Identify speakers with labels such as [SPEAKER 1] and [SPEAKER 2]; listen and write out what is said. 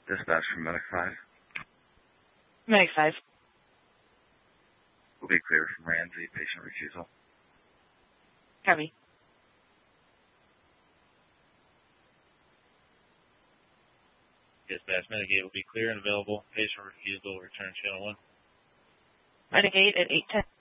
[SPEAKER 1] Dispatch from Medic 5.
[SPEAKER 2] Medic 5.
[SPEAKER 1] Will be clear from Ramsey, patient refusal.
[SPEAKER 2] Copy.
[SPEAKER 3] Dispatch, Medic 8 will be clear and available. Patient refusal, return channel 1.
[SPEAKER 2] Medic 8 at 810.